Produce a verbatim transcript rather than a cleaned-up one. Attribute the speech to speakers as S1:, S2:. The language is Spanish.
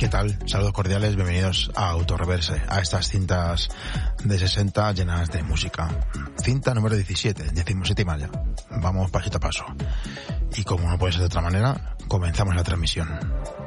S1: ¿Qué tal? Saludos cordiales, bienvenidos a Autorreverse, a estas cintas de sesenta llenas de música. Cinta número diecisiete, decimoséptima ya. Vamos pasito a paso. Y como no puede ser de otra manera, comenzamos la transmisión.